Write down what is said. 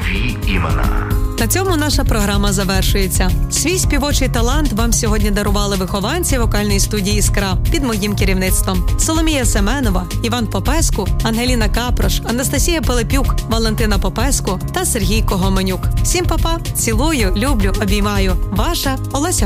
Нові імена. На цьому наша програма завершується. Свій співочий талант вам сьогодні дарували вихованці вокальної студії «Іскра» під моїм керівництвом. Соломія Семенова, Іван Попеску, Ангеліна Капрош, Анастасія Пилипюк, Валентина Попеску та Сергій Когоменюк. Всім па-па, цілую, люблю, обіймаю. Ваша Олеся